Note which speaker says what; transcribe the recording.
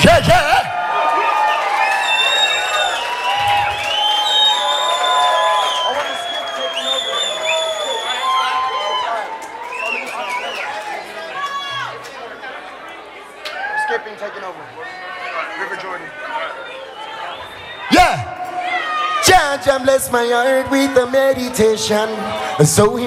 Speaker 1: yeah.
Speaker 2: Skipping taking over. River Jordan.
Speaker 1: Yeah.
Speaker 3: Jah bless my heart with a meditation. So